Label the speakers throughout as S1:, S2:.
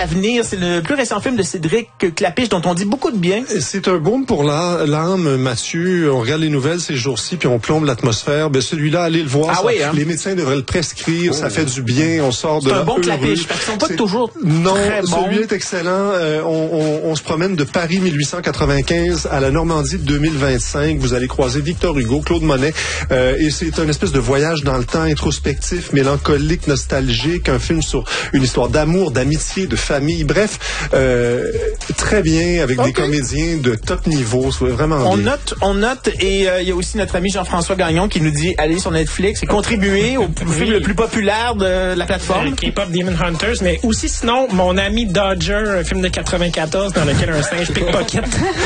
S1: l'avenir. C'est le plus récent film de Cédric Klapisch dont on dit beaucoup de bien.
S2: C'est un baume pour l'âme, Mathieu. On regarde les nouvelles ces jours-ci puis on plombe l'atmosphère. Ben celui-là, allez le voir.
S1: Ah oui, hein?
S2: Les médecins devraient le prescrire. Ça fait du bien. On sort de là.
S1: C'est un bon Klapisch parce qu'ils sont pas toujours très bons.
S2: Celui-là est excellent. On se promène de Paris 1895 à la Normandie de 2025. Vous allez croiser Victor Hugo, Claude Monet. Et c'est un espèce de voyage dans le temps introspectif, mélancolique, nostalgique. Un film sur une histoire d'amour, d'amitié, de famille. Bref, très bien avec des comédiens de top niveau. C'est vraiment bien.
S1: On note. Et il y a aussi notre ami Jean-François Gagnon qui nous dit allez sur Netflix et contribuer au film le plus populaire de la plateforme.
S3: K-pop Demon Hunters, mais aussi sinon mon ami Dodger, un film de 94 dans lequel un singe pickpocket.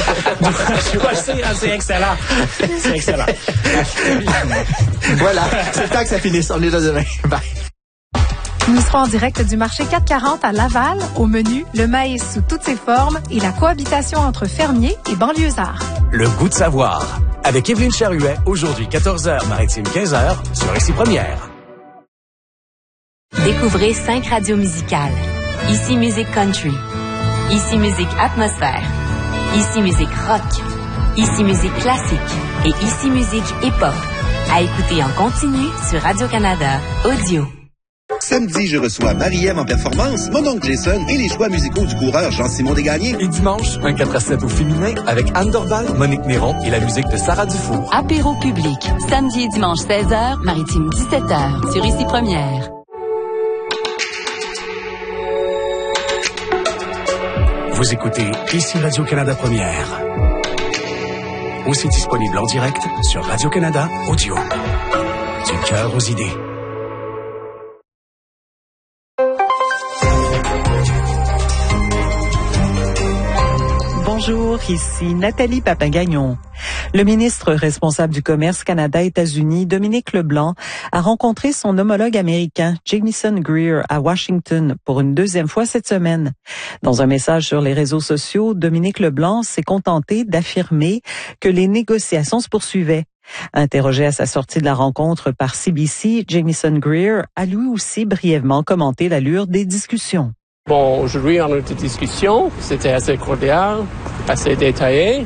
S3: C'est excellent. C'est excellent.
S1: Voilà, c'est temps que ça finisse. On est là demain. Bye.
S4: Nous serons en direct du marché 440 à Laval. Au menu, le maïs sous toutes ses formes et la cohabitation entre fermiers et banlieusards.
S5: Le goût de savoir. Avec Evelyne Charuet, aujourd'hui 14h, Maritime 15h, sur Ici Première.
S6: Découvrez 5 radios musicales. Ici Musique Country. Ici Musique Atmosphère. Ici Musique Rock. Ici Musique Classique. Et Ici Musique Hip-Hop. À écouter en continu sur Radio-Canada Audio.
S7: Samedi, je reçois Marie-Ève en performance, mon oncle Jason et les choix musicaux du coureur Jean-Simon Desgagnés.
S5: Et dimanche, un 4-7 au féminin avec Anne Dorval, Monique Néron et la musique de Sarah Dufour.
S6: Apéro public. Samedi et dimanche 16h, Maritime 17h, sur Ici Première.
S5: Vous écoutez Ici Radio-Canada Première. Aussi disponible en direct sur Radio-Canada Audio. Du cœur aux idées.
S8: Bonjour, ici Nathalie Papagagnon. Le ministre responsable du commerce Canada-États-Unis, Dominique Leblanc, a rencontré son homologue américain, Jamieson Greer, à Washington pour une deuxième fois cette semaine. Dans un message sur les réseaux sociaux, Dominique Leblanc s'est contenté d'affirmer que les négociations se poursuivaient. Interrogé à sa sortie de la rencontre par CBC, Jamieson Greer a lui aussi brièvement commenté l'allure des discussions.
S9: Bon, aujourd'hui, on a eu des discussions. C'était assez cordial, assez détaillé.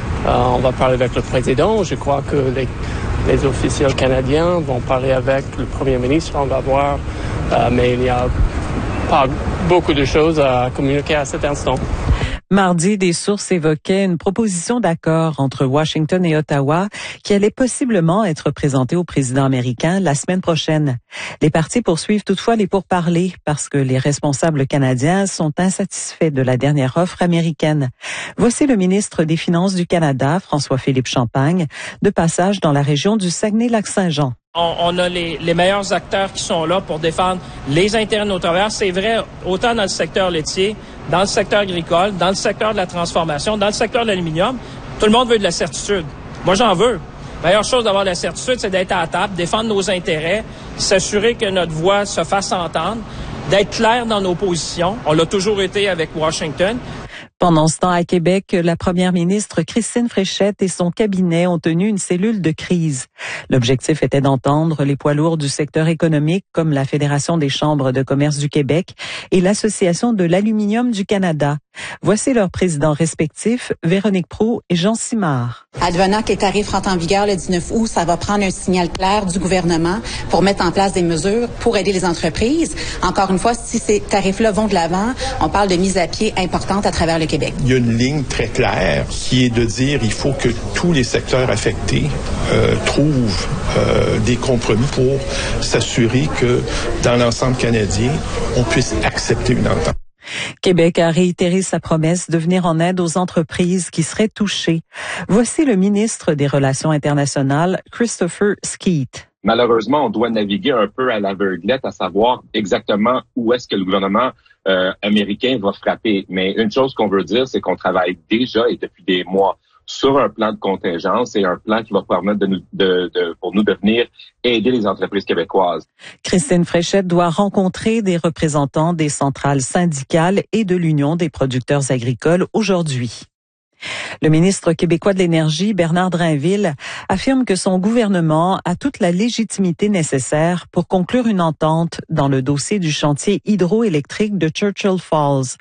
S9: On va parler avec le président. Je crois que les officiels canadiens vont parler avec le premier ministre. On va voir. Mais il n'y a pas beaucoup de choses à communiquer à cet instant.
S8: Mardi, des sources évoquaient une proposition d'accord entre Washington et Ottawa qui allait possiblement être présentée au président américain la semaine prochaine. Les partis poursuivent toutefois les pourparlers parce que les responsables canadiens sont insatisfaits de la dernière offre américaine. Voici le ministre des Finances du Canada, François-Philippe Champagne, de passage dans la région du Saguenay-Lac-Saint-Jean.
S3: On a les meilleurs acteurs qui sont là pour défendre les intérêts de nos travailleurs. C'est vrai autant dans le secteur laitier, dans le secteur agricole, dans le secteur de la transformation, dans le secteur de l'aluminium. Tout le monde veut de la certitude. Moi, j'en veux. La meilleure chose d'avoir de la certitude, c'est d'être à la table, défendre nos intérêts, s'assurer que notre voix se fasse entendre, d'être clair dans nos positions. On l'a toujours été avec Washington.
S8: Pendant ce temps, à Québec, la première ministre Christine Fréchette et son cabinet ont tenu une cellule de crise. L'objectif était d'entendre les poids lourds du secteur économique comme la Fédération des chambres de commerce du Québec et l'Association de l'aluminium du Canada. Voici leurs présidents respectifs, Véronique Proulx et Jean Simard.
S10: Advenant que les tarifs rentrent en vigueur le 19 août, ça va prendre un signal clair du gouvernement pour mettre en place des mesures pour aider les entreprises. Encore une fois, si ces tarifs-là vont de l'avant, on parle de mise à pied importante à travers le Québec.
S11: Il y a une ligne très claire qui est de dire il faut que tous les secteurs affectés trouvent des compromis pour s'assurer que dans l'ensemble canadien, on puisse accepter une entente.
S8: Québec a réitéré sa promesse de venir en aide aux entreprises qui seraient touchées. Voici le ministre des Relations internationales, Christopher Skeete.
S12: Malheureusement, on doit naviguer un peu à l'aveuglette, à savoir exactement où est-ce que le gouvernement américain va frapper. Mais une chose qu'on veut dire, c'est qu'on travaille déjà et depuis des mois sur un plan de contingence et un plan qui va permettre pour nous de venir aider les entreprises québécoises.
S8: Christine Fréchette doit rencontrer des représentants des centrales syndicales et de l'Union des producteurs agricoles aujourd'hui. Le ministre québécois de l'Énergie, Bernard Drainville, affirme que son gouvernement a toute la légitimité nécessaire pour conclure une entente dans le dossier du chantier hydroélectrique de Churchill Falls.